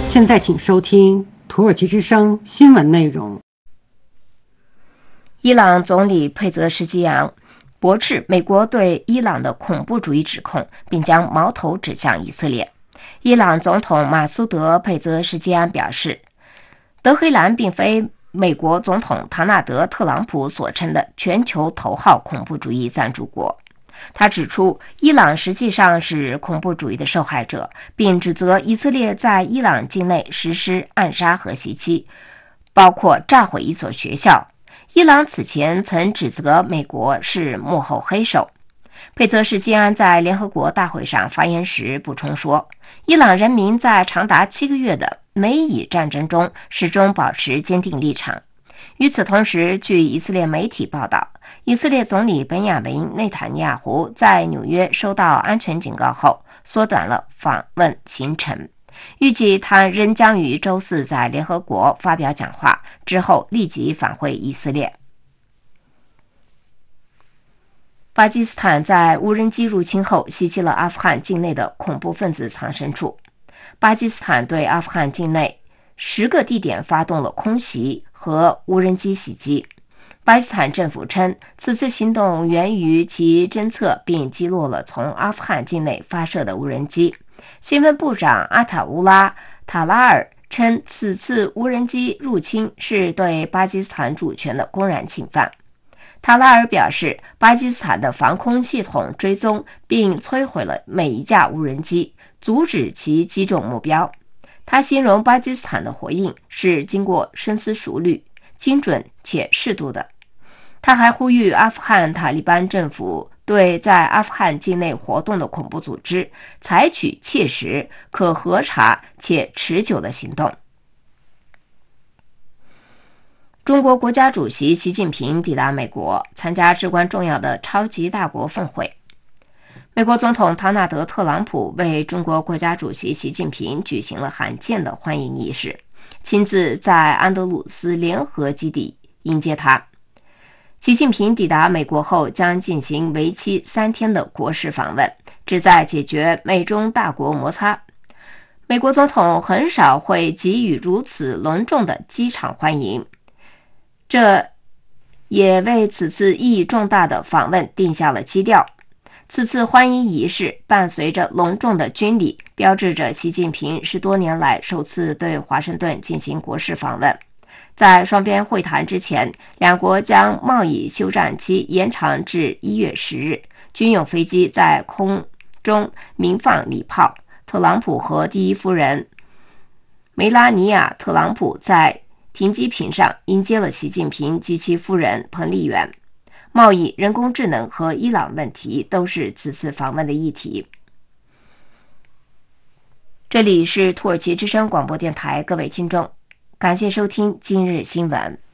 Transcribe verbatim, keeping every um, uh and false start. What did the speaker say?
现在请收听土耳其之声新闻内容。 伊朗总理佩泽什基扬驳斥美国对伊朗的恐怖主义指控，并将矛头指向以色列。伊朗总统马苏德·佩泽什基扬表示，德黑兰并非美国总统唐纳德·特朗普所称的全球头号恐怖主义赞助国。他指出，伊朗实际上是恐怖主义的受害者，并指责以色列在伊朗境内实施暗杀和袭击，包括炸毁一所学校。伊朗此前曾指责美国是幕后黑手。佩泽什基扬在联合国大会上发言时补充说，伊朗人民在长达七个月的美以战争中始终保持坚定立场。与此同时，据以色列媒体报道，以色列总理本雅明·内塔尼亚胡在纽约收到安全警告后，缩短了访问行程。预计他仍将于周四在联合国发表讲话，之后立即返回以色列。巴基斯坦在无人机入侵后袭击了阿富汗境内的恐怖分子藏身处。巴基斯坦对阿富汗境内十个地点发动了空袭和无人机袭击。巴基斯坦政府称，此次行动源于其侦测并击落了从阿富汗境内发射的无人机。新闻部长阿塔乌拉·塔拉尔称，此次无人机入侵是对巴基斯坦主权的公然侵犯。塔拉尔表示，巴基斯坦的防空系统追踪并摧毁了每一架无人机，阻止其击中目标。他形容巴基斯坦的回应是经过深思熟虑、精准且适度的。他还呼吁阿富汗塔利班政府对在阿富汗境内活动的恐怖组织采取切实、可核查且持久的行动。中国国家主席习近平抵达美国，参加至关重要的超级大国峰会。美国总统唐纳德·特朗普为中国国家主席习近平举行了罕见的欢迎仪式，亲自在安德鲁斯联合基地迎接他。习近平抵达美国后将进行为期三天的国事访问，旨在解决美中大国摩擦。美国总统很少会给予如此隆重的机场欢迎，这也为此次意义重大的访问定下了基调。此次欢迎仪式伴随着隆重的军礼，标志着习近平十多年来首次对华盛顿进行国事访问。在双边会谈之前，两国将贸易休战期延长至一月十日，军用飞机在空中鸣放礼炮。特朗普和第一夫人梅拉尼亚·特朗普在停机坪上迎接了习近平及其夫人彭丽媛。贸易、人工智能和伊朗问题都是此次访问的议题。这里是土耳其之声广播电台，各位听众，感谢收听今日新闻。